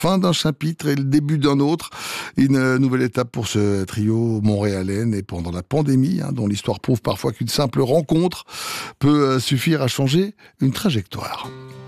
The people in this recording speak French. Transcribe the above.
Fin d'un chapitre et le début d'un autre. Une nouvelle étape pour ce trio montréalais né pendant la pandémie, dont l'histoire prouve parfois qu'une simple rencontre peut suffire à changer une trajectoire.